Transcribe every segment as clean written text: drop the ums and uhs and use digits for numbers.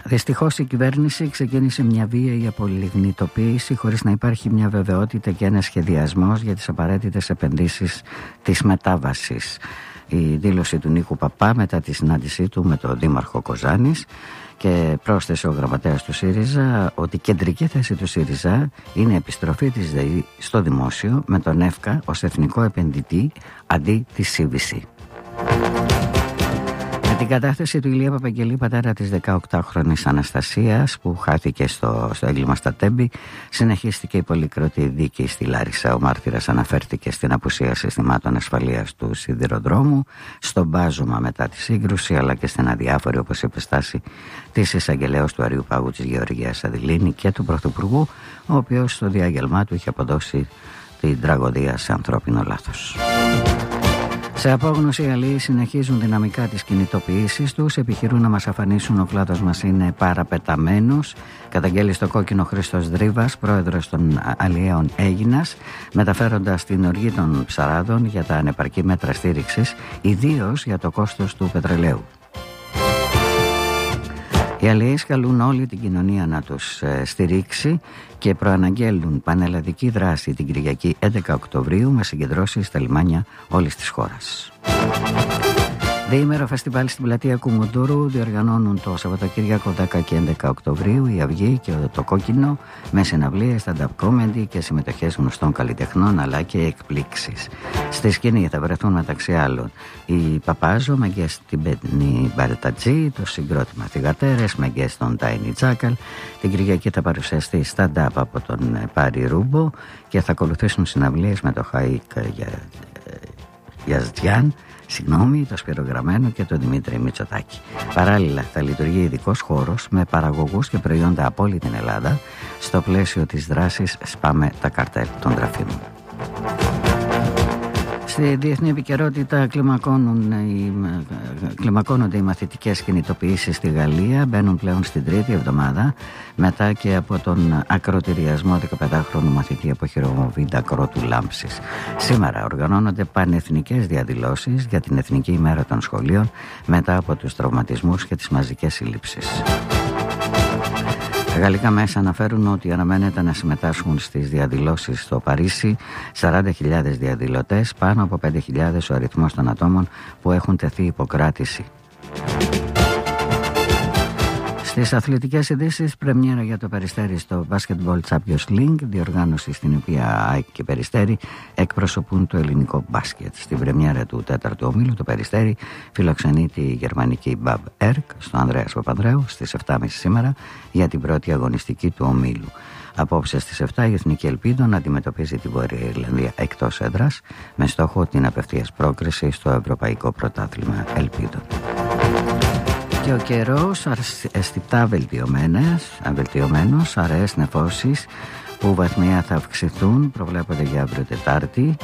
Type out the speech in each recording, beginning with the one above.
Δυστυχώς η κυβέρνηση ξεκίνησε μια βίαιη απολιγνητοποίηση χωρίς να υπάρχει μια βεβαιότητα και ένας σχεδιασμός για τις απαραίτητες επενδύσεις της μετάβασης. Η δήλωση του Νίκου Παπά μετά τη συνάντησή του με τον Δήμαρχο Κοζάνης, και πρόσθεσε ο γραμματέας του ΣΥΡΙΖΑ ότι η κεντρική θέση του ΣΥΡΙΖΑ είναι η επιστροφή της ΔΕΗ στο δημόσιο με τον ΕΦΚΑ ως εθνικό επενδυτή αντί της CVC. Με την κατάθεση του Ηλία Παπαγγελή, πατέρα της 18χρονης Αναστασίας που χάθηκε στο έγκλημα στα Τέμπη, συνεχίστηκε η πολυκροτή δίκη στη Λάρισα. Ο μάρτυρας αναφέρθηκε στην απουσία συστημάτων ασφαλείας του σιδηροδρόμου, στον μπάζωμα μετά τη σύγκρουση, αλλά και στην αδιάφορη, όπως είπε, στάση της εισαγγελέως του Αριού Πάγου της Γεωργίας Αδηλίνη και του Πρωθυπουργού, ο οποίος στο διάγγελμά του είχε αποδώσει την τραγωδία σε ανθρώπινο λάθος. Σε απόγνωση, οι αλλοί συνεχίζουν δυναμικά τις κινητοποιήσεις τους, επιχειρούν να μας αφανίσουν, ο κλάδος μας είναι παραπεταμένος. Καταγγέλει στο κόκκινο Χρήστος Δρύβας, πρόεδρος των αλλιέων Αίγινας, μεταφέροντας την οργή των ψαράδων για τα ανεπαρκή μέτρα στήριξης, ιδίως για το κόστος του πετρελαίου. Οι αλλιείς καλούν όλη την κοινωνία να τους στηρίξει και προαναγγέλουν πανελλαδική δράση την Κυριακή 11 Οκτωβρίου με συγκεντρώσεις στα λιμάνια όλης της χώρας. Διήμερο φεστιβάλ στην πλατεία Κουμουντούρου διοργανώνουν το Σαββατοκύριακο 10 και 11 Οκτωβρίου η Αυγή και το Κόκκινο, με συναυλίες, stand-up comedy και συμμετοχές γνωστών καλλιτεχνών αλλά και εκπλήξεις. Στη σκηνή θα βρεθούν μεταξύ άλλων η Παπάζο με guest την Μπέννη Μπαρτατζή, το συγκρότημα Θυγατέρες με guest τον Τάινι Τζάκαλ. Την Κυριακή θα παρουσιαστεί stand-up από τον Πάρη Ρούμπο και θα ακολουθήσουν συναυλίες με το Χαΐκ Γιαζτιάν, το Σπυρογραμμένο και τον Δημήτρη Μητσοτάκη. Παράλληλα θα λειτουργεί ειδικός χώρος με παραγωγούς και προϊόντα από όλη την Ελλάδα στο πλαίσιο της δράσης «Σπάμε τα καρτέλ των τραφίμων». Στη διεθνή επικαιρότητα κλιμακώνονται οι μαθητικές κινητοποιήσεις στη Γαλλία, μπαίνουν πλέον στην τρίτη εβδομάδα μετά και από τον ακροτηριασμό 15χρονου μαθητή από χειροβομβίδα κρότου λάμψης. Σήμερα οργανώνονται πανεθνικές διαδηλώσεις για την Εθνική ημέρα των σχολείων μετά από τους τραυματισμούς και τις μαζικές συλλήψεις. Τα γαλλικά μέσα αναφέρουν ότι αναμένεται να συμμετάσχουν στις διαδηλώσεις στο Παρίσι 40.000 διαδηλωτές, πάνω από 5.000 ο αριθμός των ατόμων που έχουν τεθεί υποκράτηση. Στις αθλητικές ειδήσεις, πρεμιέρα για το Περιστέρι στο Basketball Champions League, διοργάνωση στην οποία ΑΕΚ και Περιστέρι εκπροσωπούν το ελληνικό μπάσκετ. Στην πρεμιέρα του 4ου ομίλου, το Περιστέρι φιλοξενεί τη γερμανική Bab Erk στο Ανδρέας Παπανδρέου στις 7.30 σήμερα για την πρώτη αγωνιστική του ομίλου. Απόψε στις 7 η Εθνική Ελπίδων αντιμετωπίζει τη Βόρεια Ιρλανδία εκτός έδρας με στόχο την απευθείας πρόκριση στο Ευρωπαϊκό Πρωτάθλημα Ελπίδων. Και ο καιρός αισθητά βελτιωμένος, αραιές νεφώσεις που βαθμία θα αυξηθούν, προβλέπονται για αύριο Τετάρτη.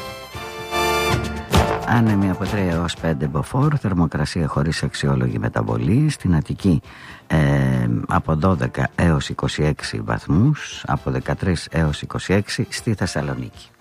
Άνεμοι από 3 έως 5 μποφόρ, θερμοκρασία χωρίς αξιόλογη μεταβολή. Στην Αττική από 12 έως 26 βαθμούς, από 13 έως 26 στη Θεσσαλονίκη.